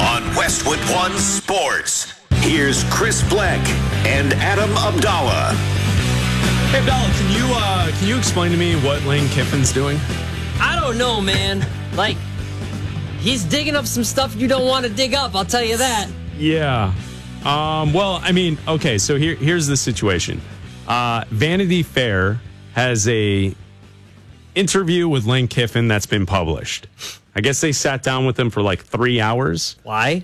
on Westwood One Sports. Here's Chris Bleck and Adam Abdallah. Hey, Abdallah, can you explain to me what Lane Kiffin's doing? I don't know, man. Like, he's digging up some stuff you don't want to dig up, I'll tell you that. Yeah. Well, I mean, okay, so here's the situation. Vanity Fair has a interview with Lane Kiffin that's been published. I guess they sat down with him for like 3 hours. Why?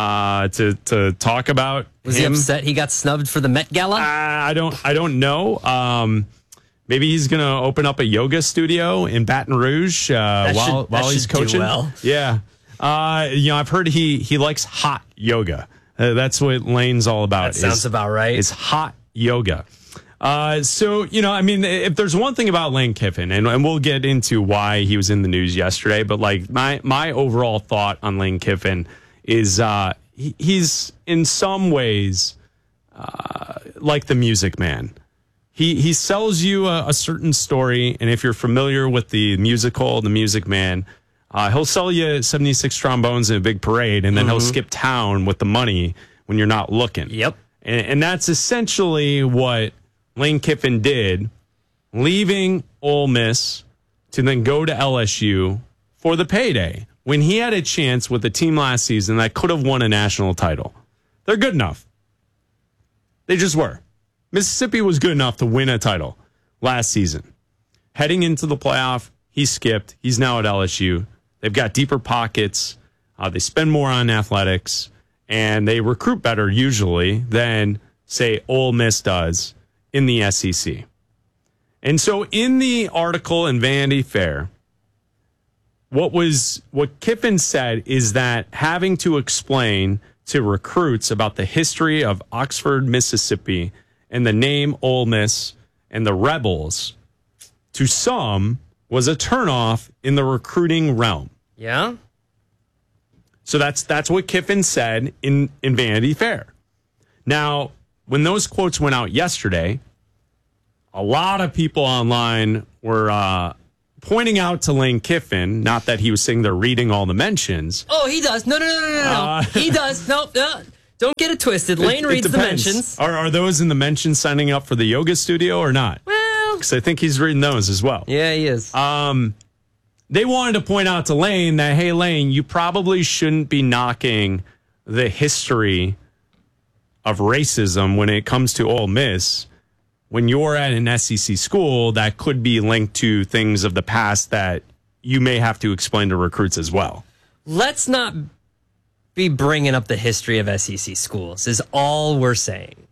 To talk about Was him. he upset he got snubbed for the Met Gala? I don't know. Maybe he's gonna open up a yoga studio in Baton Rouge while he's coaching. Do well. Yeah. I've heard he likes hot yoga. That's what Lane's all about. That sounds about right. It's hot yoga. So, if there's one thing about Lane Kiffin, and we'll get into why he was in the news yesterday, but like my overall thought on Lane Kiffin is he's in some ways like the Music Man. He sells you a certain story, and if you're familiar with the musical, The Music Man, he'll sell you 76 trombones in a big parade, and then he'll skip town with the money when you're not looking. Yep. And that's essentially what Lane Kiffin did, leaving Ole Miss to then go to LSU for the payday when he had a chance with the team last season that could have won a national title. They're good enough. They just were. Mississippi was good enough to win a title last season. Heading into the playoff, he skipped. He's now at LSU. They've got deeper pockets. They spend more on athletics, and they recruit better usually than, say, Ole Miss does in the SEC. And so in the article in Vanity Fair, what Kiffin said is that having to explain to recruits about the history of Oxford, Mississippi, and the name Ole Miss and the Rebels, to some, was a turnoff in the recruiting realm. Yeah? So that's what Kiffin said in Vanity Fair. Now, when those quotes went out yesterday, a lot of people online were pointing out to Lane Kiffin, not that he was saying they're reading all the mentions. Oh, he does. No. He does. No. Don't get it twisted. Lane reads the mentions. Are those in the mentions signing up for the yoga studio or not? Well, because I think he's reading those as well. Yeah, he is. They wanted to point out to Lane that, hey, Lane, you probably shouldn't be knocking the history of racism when it comes to Ole Miss when you're at an SEC school that could be linked to things of the past that you may have to explain to recruits as well. Let's not be bringing up the history of SEC schools is all we're saying.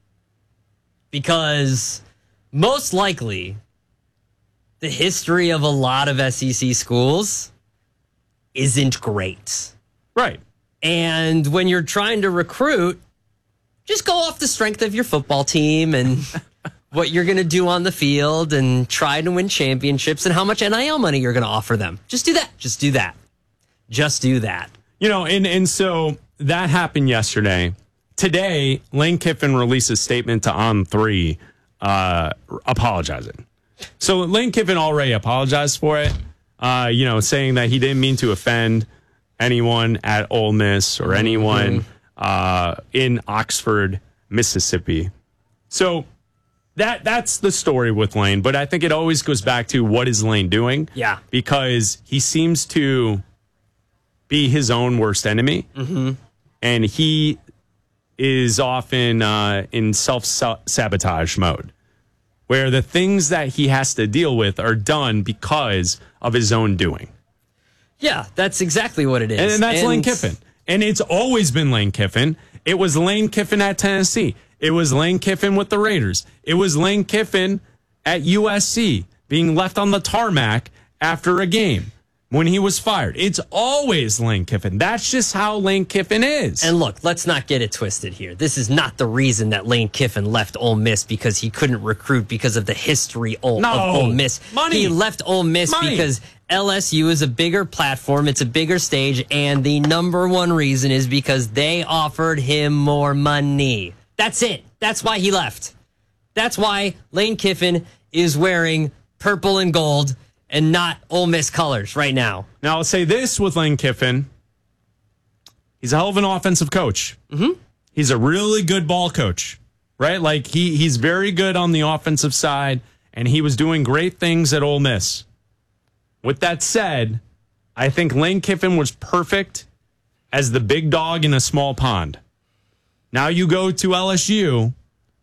Because most likely the history of a lot of SEC schools isn't great. Right. And when you're trying to recruit, just go off the strength of your football team and what you're going to do on the field and try to win championships and how much NIL money you're going to offer them. Just do that. Just do that. Just do that. And so that happened yesterday. Today, Lane Kiffin released a statement to On3 apologizing. So Lane Kiffin already apologized for it, saying that he didn't mean to offend anyone at Ole Miss or anyone in Oxford, Mississippi. So that's the story with Lane. But I think it always goes back to what is Lane doing? Yeah. Because he seems to be his own worst enemy. Mm-hmm. And he is often in self-sabotage mode, where the things that he has to deal with are done because of his own doing. Yeah, that's exactly what it is. And that's Lane Kiffin. And it's always been Lane Kiffin. It was Lane Kiffin at Tennessee. It was Lane Kiffin with the Raiders. It was Lane Kiffin at USC being left on the tarmac after a game when he was fired. It's always Lane Kiffin. That's just how Lane Kiffin is. And look, let's not get it twisted here. This is not the reason that Lane Kiffin left Ole Miss because he couldn't recruit because of the history of Ole Miss. Money. He left Ole Miss because LSU is a bigger platform. It's a bigger stage. And the number one reason is because they offered him more money. That's it. That's why he left. That's why Lane Kiffin is wearing purple and gold and not Ole Miss colors right now. Now, I'll say this with Lane Kiffin. He's a hell of an offensive coach. Mm-hmm. He's a really good ball coach, right? Like he's very good on the offensive side, and he was doing great things at Ole Miss. With that said, I think Lane Kiffin was perfect as the big dog in a small pond. Now you go to LSU,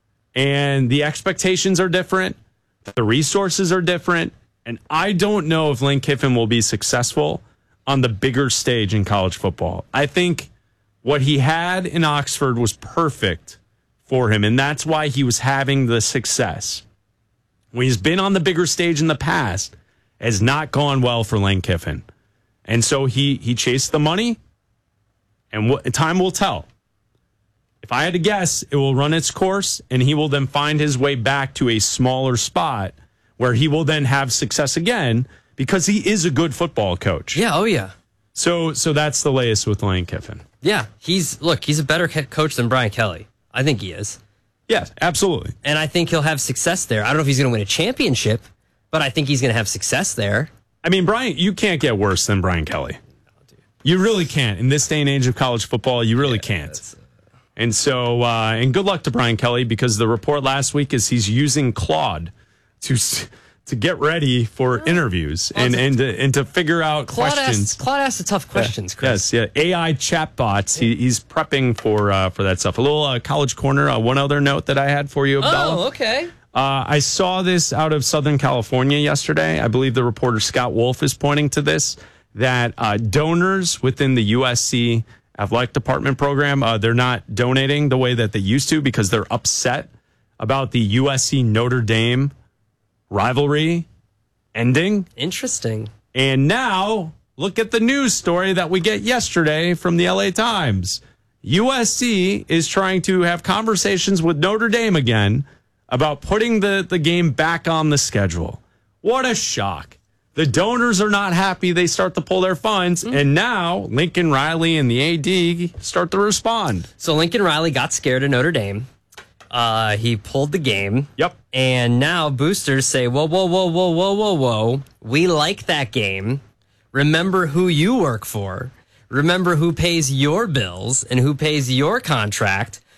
and the expectations are different. The resources are different. And I don't know if Lane Kiffin will be successful on the bigger stage in college football. I think what he had in Oxford was perfect for him, and that's why he was having the success. When he's been on the bigger stage in the past, it has not gone well for Lane Kiffin. And so he chased the money, and time will tell. If I had to guess, it will run its course, and he will then find his way back to a smaller spot where he will then have success again because he is a good football coach. Yeah, oh yeah. So that's the latest with Lane Kiffin. Yeah, he's a better coach than Brian Kelly. I think he is. Yes, absolutely. And I think he'll have success there. I don't know if he's going to win a championship, but I think he's going to have success there. I mean, Brian, you can't get worse than Brian Kelly. You really can't. In this day and age of college football, you really can't. And so, and good luck to Brian Kelly, because the report last week is he's using Claude to get ready for interviews and to figure out questions. Claude asks the tough questions, Chris. Yes, yeah. AI chatbots. He's prepping for that stuff. A little college corner. One other note that I had for you, Abdallah. Oh, okay. I saw this out of Southern California yesterday. I believe the reporter Scott Wolf is pointing to this, that donors within the USC athletic department program, they're not donating the way that they used to because they're upset about the USC Notre Dame rivalry ending. Interesting. And now look at the news story that we get yesterday from the LA Times. USC is trying to have conversations with Notre Dame again about putting the game back on the schedule. What a shock. The donors are not happy. They start to pull their funds. And now Lincoln Riley and the AD start to respond. So Lincoln Riley got scared of Notre Dame. He pulled the game. Yep. And now boosters say, whoa. We like that game. Remember who you work for. Remember who pays your bills and who pays your contract.